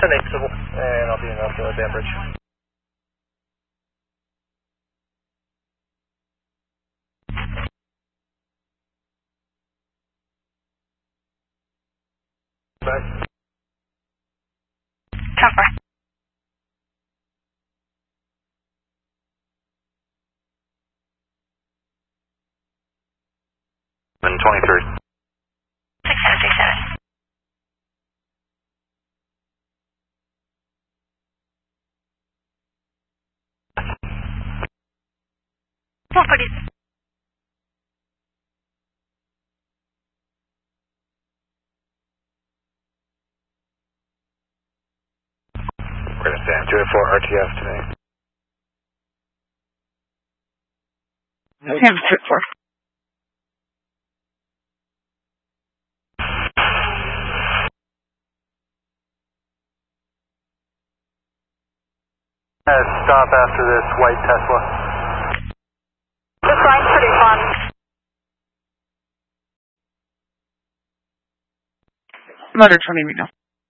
Civil, and I'll be in Danbridge. Back. 10-4. And 23. 6737. 140. We're going to stand 284 RTF today. Sam 284. Stop after this white Tesla. This line's pretty fun. Motor 20 Reno.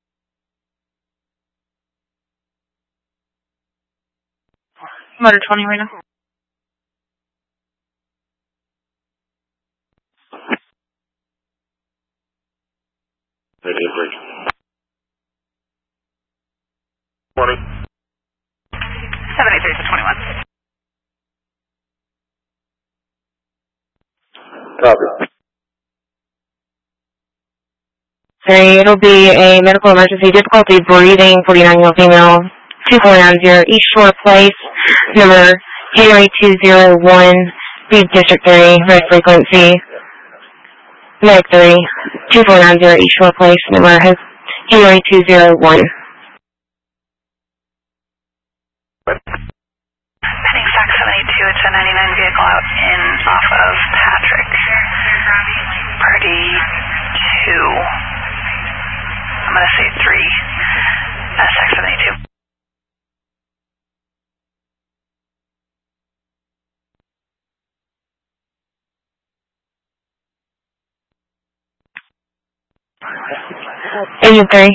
Motor 20 Reno. They did break. 20. 783 to 21. Copy. Sorry, it'll be a medical emergency, difficulty breathing, 49-year-old female, 2490 East Shore Place, number January 201, Reed District 3, red frequency, Medic 3, 2490 East Shore Place, number January 201. Heading stock 72, it's a 99 vehicle out in off of Patrick. Party 2. I'm going to say 3. SX 72. Agent 3.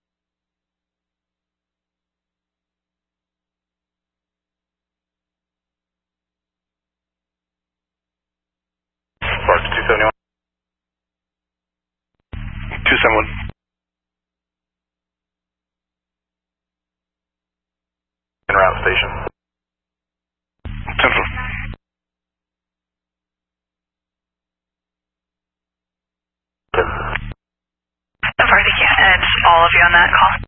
Spark 271. 271. En route station. Central. So far, thank you. It's all of you on that call.